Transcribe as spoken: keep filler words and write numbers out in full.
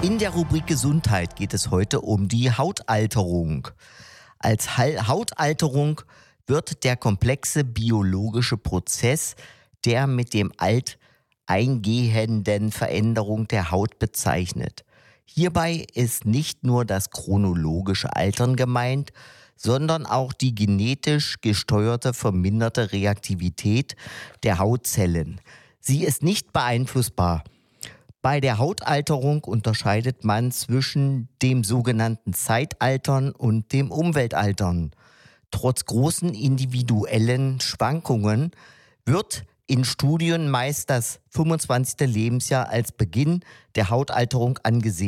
In der Rubrik Gesundheit geht es heute um die Hautalterung. Als Hautalterung wird der komplexe biologische Prozess der mit dem Alt eingehenden Veränderung der Haut bezeichnet. Hierbei ist nicht nur das chronologische Altern gemeint, sondern auch die genetisch gesteuerte verminderte Reaktivität der Hautzellen. Sie ist nicht beeinflussbar. Bei der Hautalterung unterscheidet man zwischen dem sogenannten Zeitaltern und dem Umweltaltern. Trotz großen individuellen Schwankungen wird in Studien meist das fünfundzwanzigste Lebensjahr als Beginn der Hautalterung angesehen.